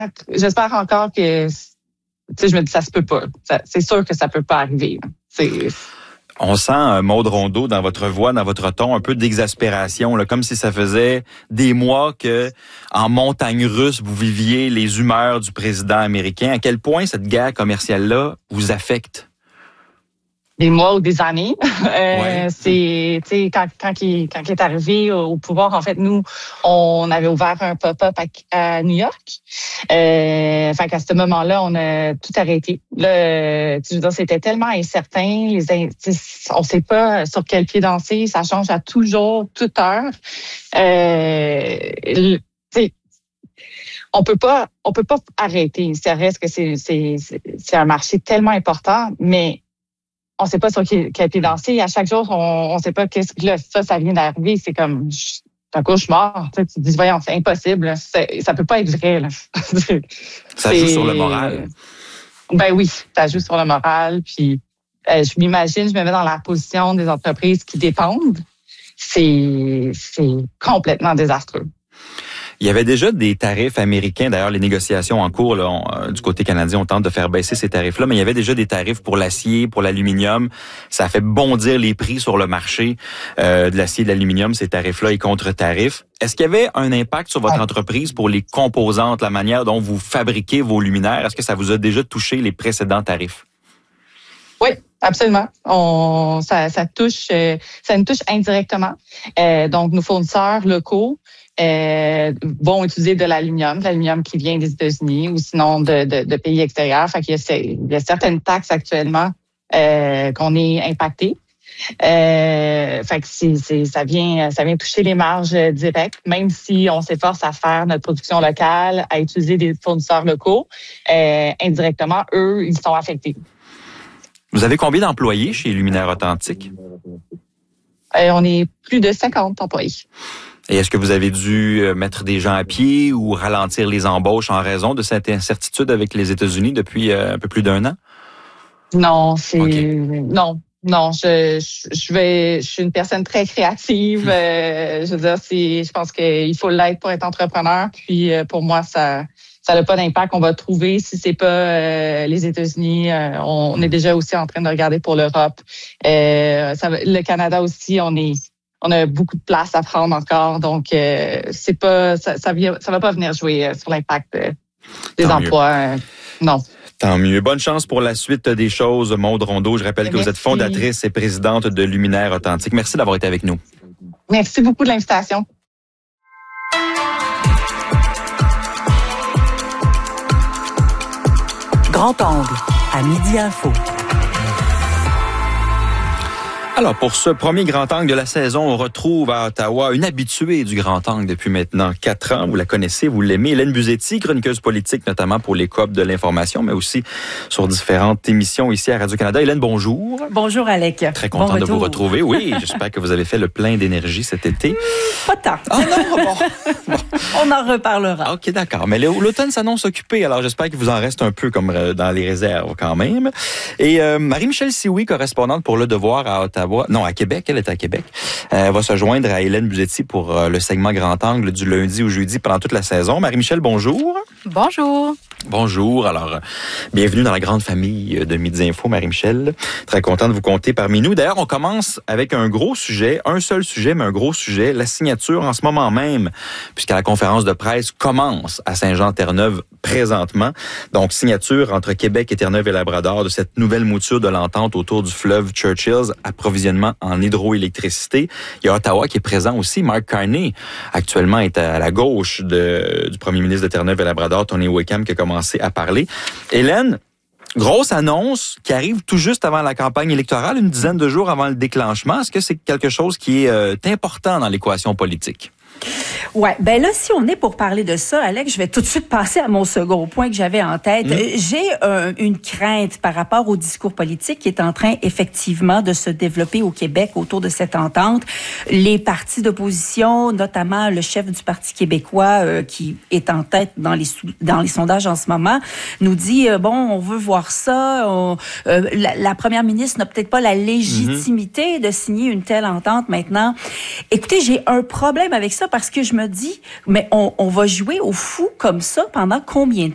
j'espère encore que, tu sais, je me dis, ça se peut pas. C'est sûr que ça peut pas arriver. On sent, Maude Rondeau, dans votre voix, dans votre ton, un peu d'exaspération, là, comme si ça faisait des mois que, en montagne russe, vous viviez les humeurs du président américain. À quel point cette guerre commerciale-là vous affecte? Des mois ou des années. Ouais. C'est, tu sais, quand il est arrivé au pouvoir, en fait, nous, on avait ouvert un pop-up à New York. Fait qu'à ce moment-là, on a tout arrêté. Là, je veux dire, c'était tellement incertain. On sait pas sur quel pied danser. Ça change à tout jour, toute heure. Tu sais, on peut pas arrêter. Ça reste que c'est un marché tellement important, mais on sait pas sur quel pied danser. À chaque jour, on sait pas qu'est-ce que là, ça vient d'arriver. C'est comme un cauchemar. Tu te dis, voyons, c'est impossible. Ça peut pas être vrai. Là. Ça joue sur le moral. Ben oui, ça joue sur le moral. Puis je m'imagine, je me mets dans la position des entreprises qui dépendent. C'est complètement désastreux. Il y avait déjà des tarifs américains. D'ailleurs, les négociations en cours, là, du côté canadien, on tente de faire baisser ces tarifs-là, mais il y avait déjà des tarifs pour l'acier, pour l'aluminium. Ça a fait bondir les prix sur le marché de l'acier et de l'aluminium, ces tarifs-là et contre-tarifs. Est-ce qu'il y avait un impact sur votre entreprise pour les composantes, la manière dont vous fabriquez vos luminaires? Est-ce que ça vous a déjà touché les précédents tarifs? Oui, absolument. Ça nous touche indirectement. Donc, nos fournisseurs locaux vont utiliser de l'aluminium qui vient des États-Unis ou sinon de pays extérieurs. Fait qu'il y a certaines taxes actuellement qu'on est impacté. Fait que ça vient toucher les marges directes, même si on s'efforce à faire notre production locale, à utiliser des fournisseurs locaux. Indirectement, eux, ils sont affectés. Vous avez combien d'employés chez Luminaires Authentiques? On est plus de 50 employés. Et est-ce que vous avez dû mettre des gens à pied ou ralentir les embauches en raison de cette incertitude avec les États-Unis depuis un peu plus d'1 an? Non, Okay. Non, je suis une personne très créative. Je veux dire, je pense qu'il faut l'être pour être entrepreneur. Puis pour moi, ça n'a pas d'impact. On va trouver si c'est pas les États-Unis. On est déjà aussi en train de regarder pour l'Europe. Le Canada aussi, on a beaucoup de place à prendre encore. Donc c'est pas ça va pas venir jouer sur l'impact des emplois. Non. Tant mieux. Bonne chance pour la suite des choses, Maude Rondeau. Je rappelle que vous êtes fondatrice et présidente de Luminaires Authentiques. Merci d'avoir été avec nous. Merci beaucoup de l'invitation. Grand angle, à Midi Info. Alors, pour ce premier grand angle de la saison, on retrouve à Ottawa une habituée du grand angle depuis maintenant 4 ans. Vous la connaissez, vous l'aimez. Hélène Buzzetti, chroniqueuse politique, notamment pour les Coop de l'information, mais aussi sur différentes émissions ici à Radio-Canada. Hélène, bonjour. Bonjour, Alec. Très content de vous retrouver. Oui, j'espère que vous avez fait le plein d'énergie cet été. Pas tant. Ah non, bon. On en reparlera. OK, d'accord. Mais l'automne s'annonce occupé, alors j'espère qu'il vous en reste un peu comme dans les réserves quand même. Et Marie-Michel Sioui, correspondante pour Le Devoir à Ottawa, non, à Québec, elle est à Québec, va se joindre à Hélène Buzzetti pour le segment Grand Angle du lundi au jeudi pendant toute la saison. Marie-Michel, bonjour. Bonjour. Bonjour. Alors, bienvenue dans la grande famille de Midi Info, Marie-Michel. Très content de vous compter parmi nous. D'ailleurs, on commence avec un gros sujet, un seul sujet, mais un gros sujet, la signature en ce moment même, puisque la conférence de presse commence à Saint-Jean-Terre-Neuve présentement. Donc, signature entre Québec et Terre-Neuve et Labrador de cette nouvelle mouture de l'entente autour du fleuve Churchill, approvisionnement en hydroélectricité. Il y a Ottawa qui est présent aussi. Mark Carney, actuellement, est à la gauche du premier ministre de Terre-Neuve et Labrador, Tony Wickham, qui a commencé à parler. Hélène, grosse annonce qui arrive tout juste avant la campagne électorale, une dizaine de jours avant le déclenchement. Est-ce que c'est quelque chose qui est important dans l'équation politique? Ouais, ben là, si on est pour parler de ça, Alex, je vais tout de suite passer à mon second point que j'avais en tête. J'ai une crainte par rapport au discours politique qui est en train effectivement de se développer au Québec autour de cette entente. Les partis d'opposition, notamment le chef du Parti québécois qui est en tête dans les sondages en ce moment, nous dit bon, on veut voir ça. La première ministre n'a peut-être pas la légitimité de signer une telle entente maintenant. Écoutez, j'ai un problème avec ça parce que je me dis, mais on va jouer au fou comme ça pendant combien de